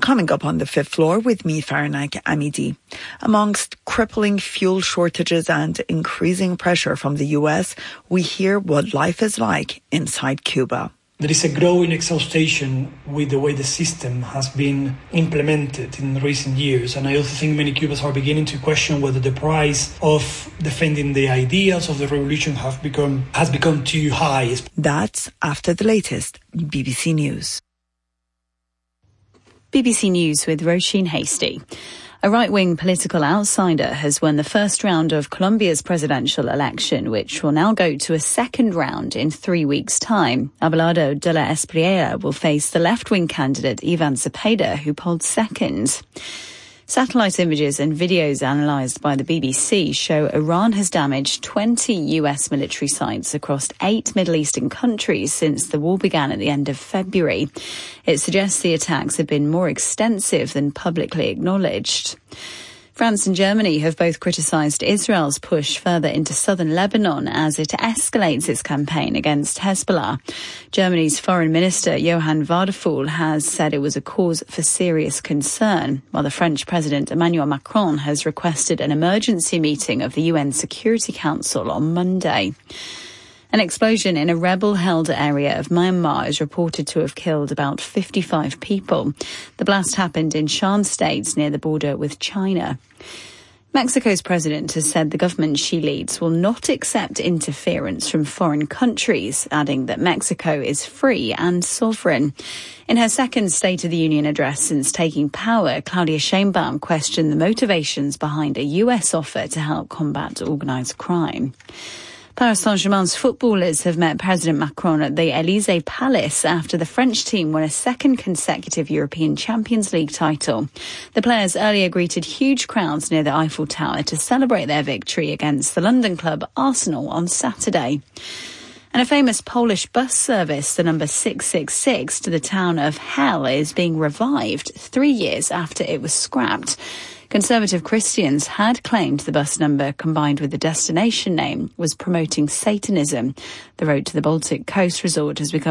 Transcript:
Coming up on the fifth floor with me, Farnak Amidi. Amongst crippling fuel shortages and increasing pressure from the US, we hear what life is like inside Cuba. There is a growing exhaustion with the way the system has been implemented in recent years. And I also think many Cubans are beginning to question whether the price of defending the ideals of the revolution has become too high. That's after the latest BBC News. BBC News with Roisin Hastie. A right-wing political outsider has won the first round of Colombia's presidential election, which will now go to a second round in 3 weeks' time. Abelardo de la Espriella will face the left-wing candidate Ivan Cepeda, who polled second. Satellite images and videos analysed by the BBC show Iran has damaged 20 US military sites across 8 Middle Eastern countries since the war began at the end of February. It suggests the attacks have been more extensive than publicly acknowledged. France and Germany have both criticised Israel's push further into southern Lebanon as it escalates its campaign against Hezbollah. Germany's Foreign Minister Johann Wadephul has said it was a cause for serious concern, while the French President Emmanuel Macron has requested an emergency meeting of the UN Security Council on Monday. An explosion in a rebel-held area of Myanmar is reported to have killed about 55 people. The blast happened in Shan State near the border with China. Mexico's president has said the government she leads will not accept interference from foreign countries, adding that Mexico is free and sovereign. In her second State of the Union address since taking power, Claudia Sheinbaum questioned the motivations behind a US offer to help combat organised crime. Paris Saint-Germain's footballers have met President Macron at the Élysée Palace after the French team won a second consecutive European Champions League title. The players earlier greeted huge crowds near the Eiffel Tower to celebrate their victory against the London club Arsenal on Saturday. And a famous Polish bus service, the number 666 to the town of Hell, is being revived 3 years after it was scrapped. Conservative Christians had claimed the bus number, combined with the destination name, was promoting Satanism. The road to the Baltic Coast resort has become